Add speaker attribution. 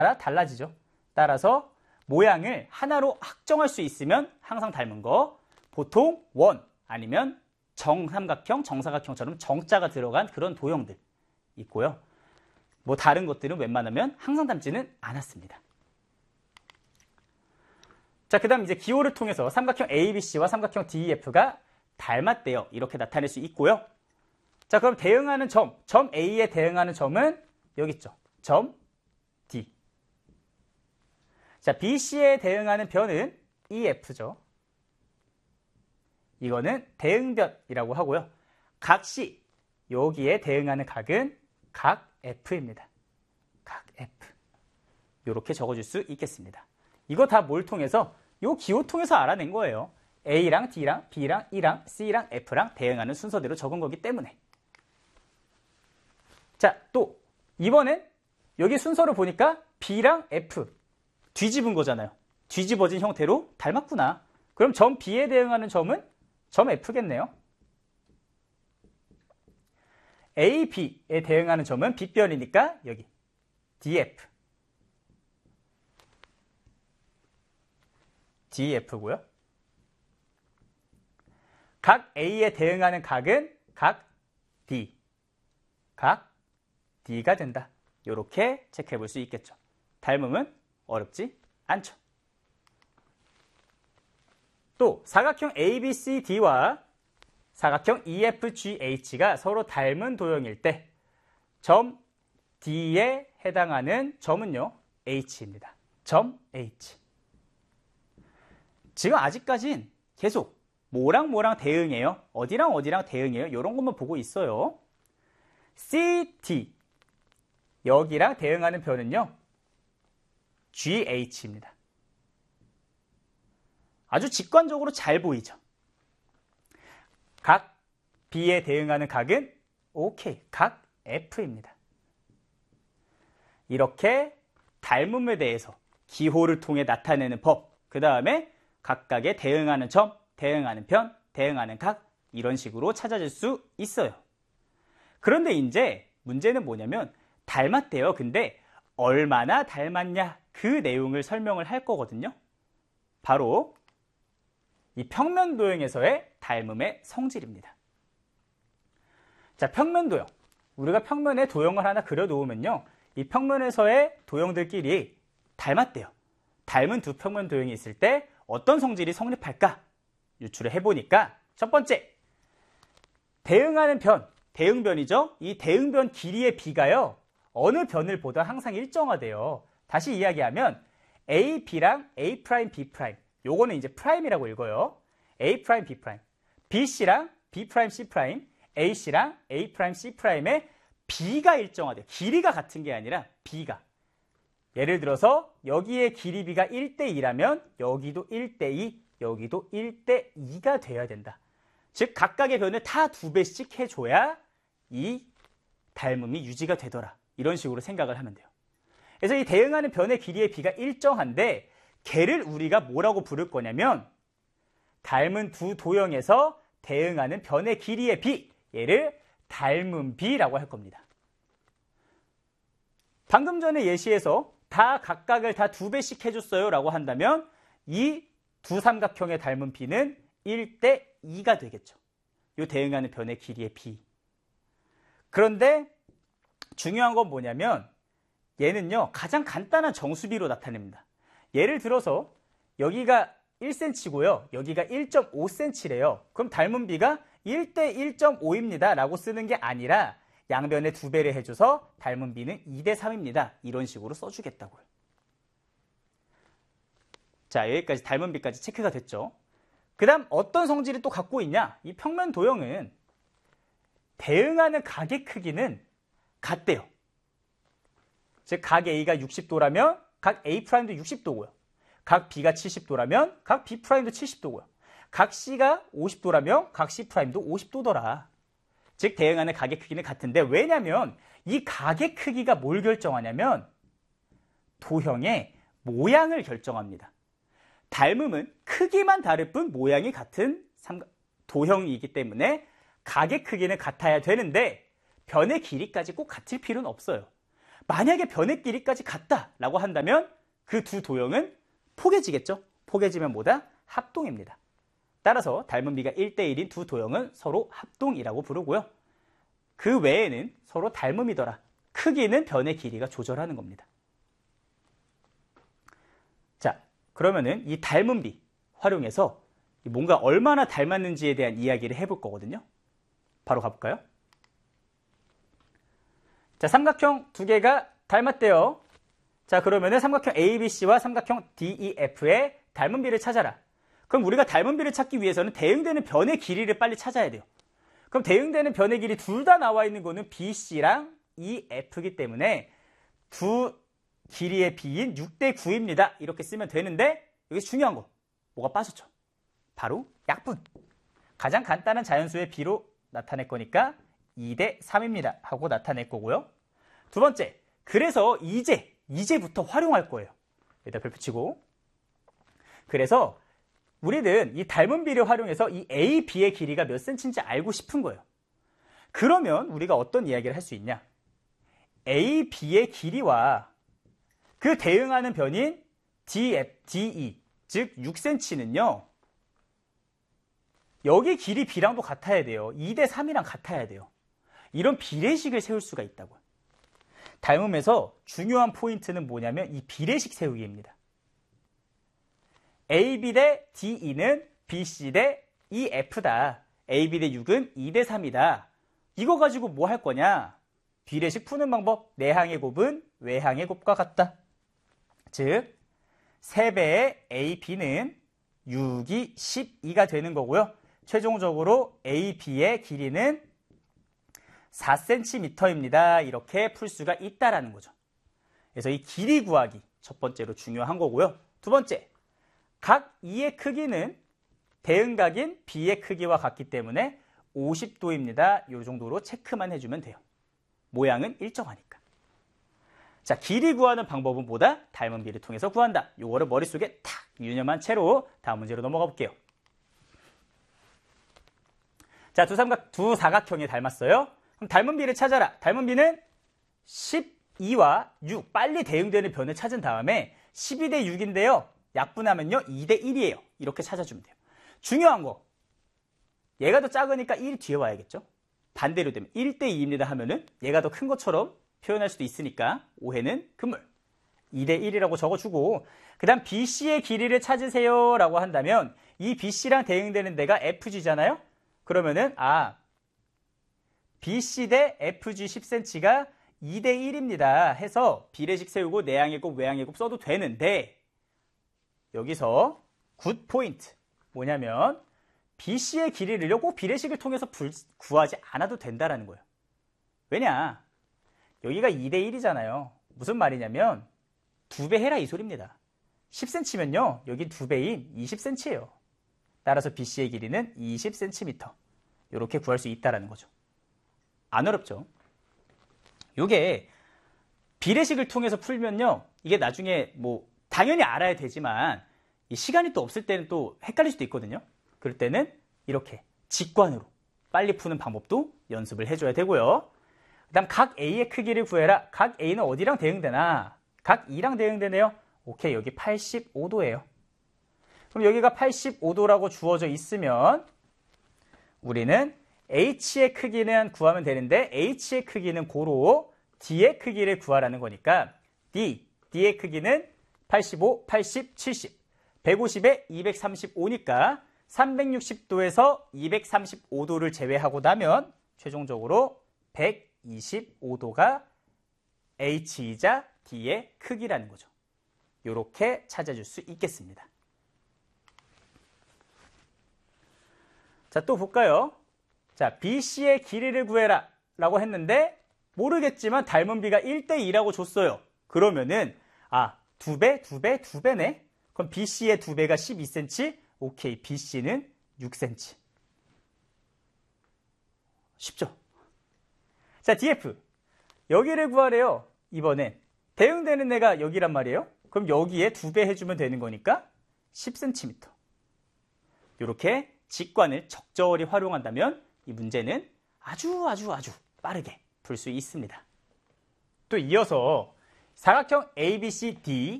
Speaker 1: 따라 달라지죠. 따라서 모양을 하나로 확정할 수 있으면 항상 닮은 거, 보통 원 아니면 정삼각형, 정사각형처럼 정자가 들어간 그런 도형들 있고요. 뭐 다른 것들은 웬만하면 항상 닮지는 않았습니다. 자, 그 다음 이제 기호를 통해서 삼각형 ABC와 삼각형 DEF가 닮았대요. 이렇게 나타낼 수 있고요. 자, 그럼 대응하는 점 A에 대응하는 점은 여기 있죠. 점 D. 자, BC에 대응하는 변은 EF죠. 이거는 대응변이라고 하고요. 각 C, 여기에 대응하는 각은 각 F입니다. 각 F. 이렇게 적어줄 수 있겠습니다. 이거 다 뭘 통해서? 요 기호 통해서 알아낸 거예요. A랑 D랑 B랑 E랑 C랑 F랑 대응하는 순서대로 적은 거기 때문에. 자, 또 이번엔 여기 순서를 보니까 B랑 F 뒤집은 거잖아요. 뒤집어진 형태로 닮았구나. 그럼 점 B에 대응하는 점은 점 F겠네요. A, B에 대응하는 점은 B변이니까 여기 DF. DF고요. 각 A에 대응하는 각은 각 D. 각 D가 된다. 이렇게 체크해 볼 수 있겠죠. 닮음은 어렵지 않죠. 또 사각형 ABCD와 사각형 EFGH가 서로 닮은 도형일 때 점 D에 해당하는 점은요, H입니다. 점 H. 지금 아직까진 계속 뭐랑 대응해요? 어디랑 대응해요? 이런 것만 보고 있어요. CT 여기랑 대응하는 변은요, GH입니다. 아주 직관적으로 잘 보이죠? 각 B에 대응하는 각은 OK, 각 F입니다. 이렇게 닮음에 대해서 기호를 통해 나타내는 법, 그 다음에 각각에 대응하는 점, 대응하는 편, 대응하는 각, 이런 식으로 찾아질 수 있어요. 그런데 이제 문제는 뭐냐면 닮았대요. 근데 얼마나 닮았냐, 그 내용을 설명을 할 거거든요. 바로 이 평면 도형에서의 닮음의 성질입니다. 자, 평면 도형. 우리가 평면에 도형을 하나 그려 놓으면요, 이 평면에서의 도형들끼리 닮았대요. 닮은 두 평면 도형이 있을 때 어떤 성질이 성립할까? 유추를 해보니까 첫 번째, 대응하는 변, 대응변이죠. 이 대응변 길이의 B가요, 어느 변을 보다 항상 일정하대요. 다시 이야기하면 A, B랑 A', B', 요거는 이제 프라임이라고 읽어요. A', B', BC랑 B', C', AC랑 A', C''의 B가 일정하대요. 길이가 같은 게 아니라 B가. 예를 들어서 여기에 길이 B가 1:2라면 여기도 1:2, 여기도 1:2가 돼야 된다. 즉 각각의 변을 다 2배씩 해줘야 이 닮음이 유지가 되더라. 이런 식으로 생각을 하면 돼요. 그래서 이 대응하는 변의 길이의 B가 일정한데 걔를 우리가 뭐라고 부를 거냐면 닮은 두 도형에서 대응하는 변의 길이의 B, 얘를 닮은 B라고 할 겁니다. 방금 전에 예시에서 다 각각을 다 2배씩 해줬어요 라고 한다면 이 두 삼각형의 닮은 B는 1:2가 되겠죠. 이 대응하는 변의 길이의 B. 그런데 중요한 건 뭐냐면 얘는요, 가장 간단한 정수비로 나타냅니다. 예를 들어서 여기가 1cm고요. 여기가 1.5cm래요. 그럼 닮은 B가 1:1.5입니다 라고 쓰는 게 아니라 양변에 2배를 해줘서 닮은 B는 2:3입니다. 이런 식으로 써주겠다고요. 자, 여기까지 닮은 B까지 체크가 됐죠. 그 다음 어떤 성질이 또 갖고 있냐? 이 평면 도형은 대응하는 각의 크기는 같대요. 즉 각 A가 60도라면 각 A'도 60도고요. 각 B가 70도라면 각 B'도 70도고요. 각 C가 50도라면 각 C'도 50도더라. 즉 대응하는 각의 크기는 같은데, 왜냐면 이 각의 크기가 뭘 결정하냐면 도형의 모양을 결정합니다. 닮음은 크기만 다를 뿐 모양이 같은 도형이기 때문에 각의 크기는 같아야 되는데 변의 길이까지 꼭 같을 필요는 없어요. 만약에 변의 길이까지 같다라고 한다면 그 두 도형은 포개지겠죠? 포개지면 뭐다? 합동입니다. 따라서 닮은 비가 1대1인 두 도형은 서로 합동이라고 부르고요. 그 외에는 서로 닮음이더라. 크기는 변의 길이가 조절하는 겁니다. 자, 그러면은 이 닮은 비 활용해서 뭔가 얼마나 닮았는지에 대한 이야기를 해볼 거거든요. 바로 가볼까요? 자, 삼각형 두 개가 닮았대요. 자, 그러면은 삼각형 ABC와 삼각형 DEF의 닮은 비를 찾아라. 그럼 우리가 닮은 비를 찾기 위해서는 대응되는 변의 길이를 빨리 찾아야 돼요. 그럼 대응되는 변의 길이 둘 다 나와 있는 거는 BC랑 EF이기 때문에 두 길이의 비인 6대 9입니다. 이렇게 쓰면 되는데 여기 중요한 거 뭐가 빠졌죠? 바로 약분. 가장 간단한 자연수의 비로 나타낼 거니까 2대 3입니다 하고 나타낼 거고요. 두 번째, 그래서 이제부터 활용할 거예요. 여기다 별표 치고. 그래서 우리는 이 닮은 비를 활용해서 이 A, B의 길이가 몇 센치인지 알고 싶은 거예요. 그러면 우리가 어떤 이야기를 할 수 있냐? A, B의 길이와 그 대응하는 변인 DE, 즉 6cm는요. 여기 길이 B랑도 같아야 돼요. 2대 3이랑 같아야 돼요. 이런 비례식을 세울 수가 있다고요. 닮음에서 중요한 포인트는 뭐냐면 이 비례식 세우기입니다. AB 대 DE는 BC 대 EF다. AB 대 6은 2대 3이다. 이거 가지고 뭐 할 거냐? 비례식 푸는 방법, 내항의 곱은 외항의 곱과 같다. 즉, 3배의 AB는 6이 12가 되는 거고요. 최종적으로 AB의 길이는 4cm입니다. 이렇게 풀 수가 있다라는 거죠. 그래서 이 길이 구하기 첫 번째로 중요한 거고요. 두 번째, 각 E의 크기는 대응각인 B의 크기와 같기 때문에 50도입니다. 이 정도로 체크만 해주면 돼요. 모양은 일정하니까. 자, 길이 구하는 방법은 뭐다? 닮은 비를 통해서 구한다. 요거를 머릿속에 탁 유념한 채로 다음 문제로 넘어가 볼게요. 자, 두 사각형이 닮았어요. 그럼 닮은 비를 찾아라. 닮은 비는 12와 6, 빨리 대응되는 변을 찾은 다음에 12대 6인데요. 약분하면요 2대 1이에요. 이렇게 찾아주면 돼요. 중요한 거, 얘가 더 작으니까 1이 뒤에 와야겠죠. 반대로 되면 1대 2입니다 하면은 얘가 더 큰 것처럼 표현할 수도 있으니까 오해는 금물. 2대 1이라고 적어주고, 그 다음 BC의 길이를 찾으세요 라고 한다면 이 BC랑 대응되는 데가 FG잖아요. 그러면은 BC 대 FG 10cm가 2대 1입니다 해서 비례식 세우고 내항의 곱, 외항의 곱 써도 되는데, 여기서 굿 포인트 뭐냐면 BC의 길이를요 꼭 비례식을 통해서 구하지 않아도 된다라는 거예요. 왜냐? 여기가 2대 1이잖아요. 무슨 말이냐면 2배 해라 이 소리입니다. 10cm면요 여기 2배인 20cm예요. 따라서 BC의 길이는 20cm. 이렇게 구할 수 있다는 거죠. 안 어렵죠? 이게 비례식을 통해서 풀면요, 이게 나중에 뭐 당연히 알아야 되지만 이 시간이 또 없을 때는 또 헷갈릴 수도 있거든요. 그럴 때는 이렇게 직관으로 빨리 푸는 방법도 연습을 해줘야 되고요. 그 다음 각 A의 크기를 구해라. 각 A는 어디랑 대응되나? 각 E랑 대응되네요. 오케이, 여기 85도예요. 그럼 여기가 85도라고 주어져 있으면 우리는 H의 크기는 구하면 되는데 H의 크기는 고로 D의 크기를 구하라는 거니까 D의 크기는 85, 80, 70, 150에 235니까 360도에서 235도를 제외하고 나면 최종적으로 125도가 H이자 D의 크기라는 거죠. 이렇게 찾아줄 수 있겠습니다. 자, 또 볼까요? 자, BC의 길이를 구해라 라고 했는데 모르겠지만 닮은 비가 1대2라고 줬어요. 그러면은 2배네? 그럼 BC의 2배가 12cm? 오케이, BC는 6cm. 쉽죠? 자, DF. 여기를 구하래요. 이번엔 대응되는 애가 여기란 말이에요. 그럼 여기에 2배 해주면 되는 거니까 10cm. 이렇게 직관을 적절히 활용한다면 이 문제는 아주 빠르게 풀 수 있습니다. 또 이어서 사각형 ABCD